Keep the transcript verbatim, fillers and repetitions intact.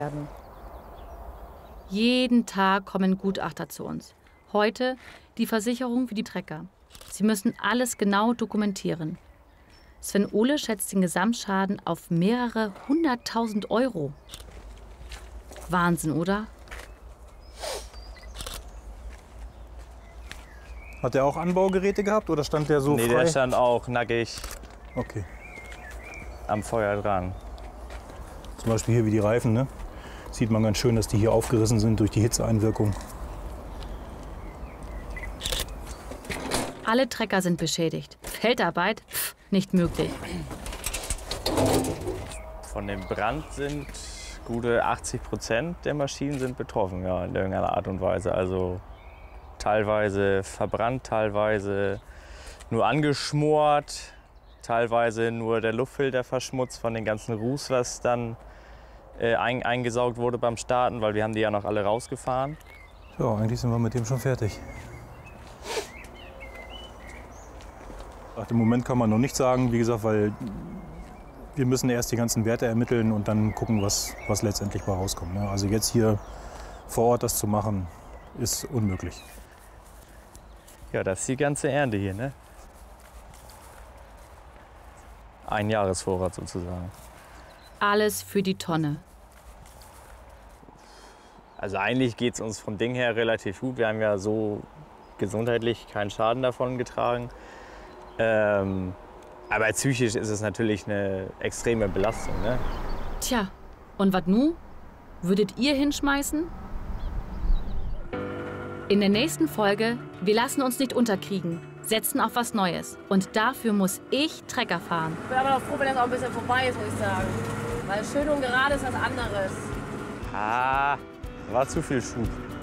werden. Jeden Tag kommen Gutachter zu uns. Heute die Versicherung für die Trecker. Sie müssen alles genau dokumentieren. Sven Ole schätzt den Gesamtschaden auf mehrere hunderttausend Euro. Wahnsinn, oder? Hat der auch Anbaugeräte gehabt oder stand der so Nee, frei? der stand auch nackig Okay. am Feuer dran. Zum Beispiel hier wie die Reifen, ne? Sieht man ganz schön, dass die hier aufgerissen sind durch die Hitzeeinwirkung. Alle Trecker sind beschädigt. Feldarbeit? Pff, nicht möglich. Von dem Brand sind gute achtzig Prozent der Maschinen sind betroffen, ja, in irgendeiner Art und Weise. Also teilweise verbrannt, teilweise nur angeschmort, teilweise nur der Luftfilter verschmutzt von den ganzen Ruß, was dann äh, ein, eingesaugt wurde beim Starten, weil wir haben die ja noch alle rausgefahren. Ja, eigentlich sind wir mit dem schon fertig. Ach, im Moment kann man noch nichts sagen, wie gesagt, weil wir müssen erst die ganzen Werte ermitteln und dann gucken, was, was letztendlich bei rauskommt. Ne? Also jetzt hier vor Ort das zu machen, ist unmöglich. Ja, das ist die ganze Ernte hier, ne? Ein Jahresvorrat sozusagen. Alles für die Tonne. Also eigentlich geht es uns vom Ding her relativ gut. Wir haben ja so gesundheitlich keinen Schaden davon getragen. Ähm, aber psychisch ist es natürlich eine extreme Belastung, ne? Tja, und was nu? Würdet ihr hinschmeißen? In der nächsten Folge, wir lassen uns nicht unterkriegen, setzen auf was Neues. Und dafür muss ich Trecker fahren. Ich bin aber noch froh, wenn das auch ein bisschen vorbei ist, muss ich sagen. Weil schön und gerade ist was anderes. Ah, war zu viel Schub.